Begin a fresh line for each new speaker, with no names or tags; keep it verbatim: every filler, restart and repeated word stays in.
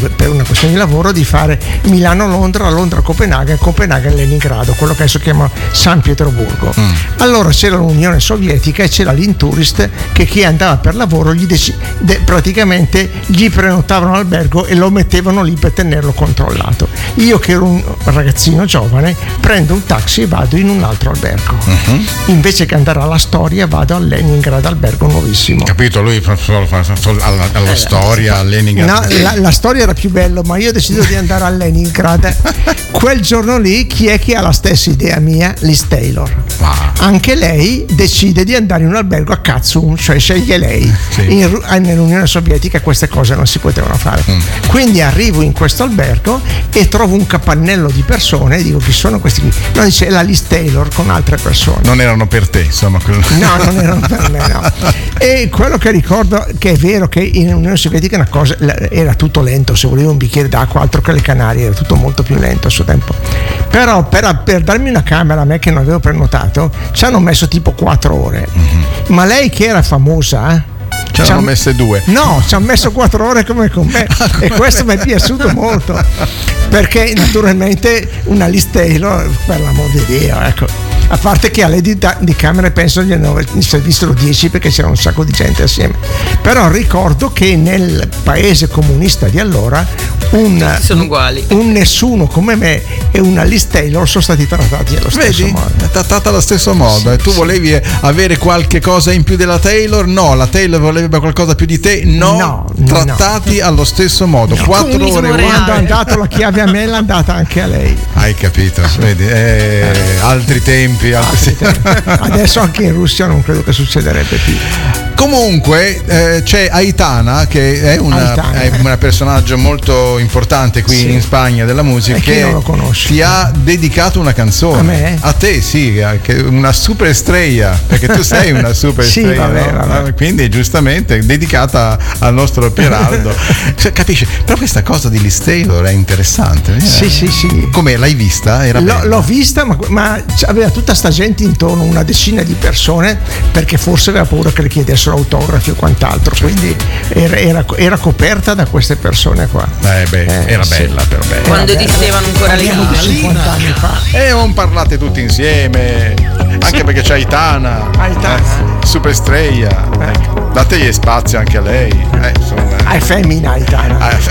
per una questione di lavoro di fare Milano-Londra, Londra-Copenaghen, Copenaghen-Leningrado, quello che adesso chiama San Pietroburgo. Mm. Allora c'era l'Unione Sovietica e c'era l'Intourist, che chi andava per lavoro gli dec- de- praticamente gli prenotavano l'albergo e lo mettevano lì per tenerlo controllato. Io che ero un ragazzino giovane prendo un taxi e vado in un altro albergo. Uh-huh. Invece che andare alla Storia vado a Leningrad, albergo nuovissimo.
Capito, lui alla, alla eh, storia a Leningrad.
No, la, la storia era più bella, ma io ho deciso di andare a Leningrad. Quel giorno lì chi è che ha la stessa idea mia? Liz Taylor. Wow. Anche lei decide di andare in un albergo a cazzo, cioè sceglie lei. Sì. In, nell'Unione Sovietica queste cose non si potevano fare. Mm. Quindi arrivo in questo albergo e trovo un capannello di persone e dico: chi sono questi qui? No, dice: è la Liz Taylor con altre persone.
Non erano per te, insomma.
No, non erano per me, no. E quello che ricordo che è vero che in Unione Sovietica una cosa era tutto lento, se volevo un bicchiere d'acqua, altro che le Canarie, era tutto molto più lento a suo tempo. Però per, per darmi una camera a me che non avevo prenotato ci hanno messo tipo quattro ore. Mm-hmm. Ma lei che era famosa,
ci hanno messe due.
No, ci hanno messo quattro ore come con me. E questo mi è piaciuto molto, perché naturalmente una Liz Taylor, per l'amor di Dio, ecco. A parte che alle di, di camere penso gli hanno servissero dieci perché c'era un sacco di gente assieme. Però ricordo che nel paese comunista di allora un,
sono uguali.
un nessuno come me e una Liz Taylor sono stati trattati allo stesso
Vedi?
modo.
Trattata allo stesso modo. Sì, e tu sì. volevi avere qualche cosa in più della Taylor? No, la Taylor voleva qualcosa più di te? No, no trattati no. allo stesso modo. No. Quattro ore.
Quando ha dato la chiave a me l'ha data anche a lei.
Hai capito? Sì. Vedi? Eh, eh. Altri tempi. Altri tempi.
Adesso anche in Russia non credo che succederebbe più.
Comunque eh, c'è Aitana, che è una, è un personaggio molto importante qui sì. in Spagna della musica,
e
che
non lo conosci.
Ti ha dedicato una canzone.
A me?
A te sì, che una super estrella, perché tu sei una super
sì,
estrella,
vabbè,
no?
vabbè.
Quindi giustamente dedicata al nostro Pieraldo. Cioè, capisci? Però questa cosa di Liz Taylor è interessante.
Sì, eh? sì, sì.
Come l'hai vista? Era
L- l'ho vista, ma, ma aveva tutta sta gente intorno, una decina di persone, perché forse aveva paura che le chiedessero autografi o quant'altro, certo. Quindi era, era, era coperta da queste persone qua.
Eh beh, eh, era sì. bella però bella.
Quando dicevano ancora le
di cinquanta anni fa.
E non parlate tutti insieme, anche sì. perché c'è Aitana,
Aitana.
Eh, super estrella. Eh. Dategli spazio anche a lei. Eh, insomma.
È femmina Aitana.
Ah,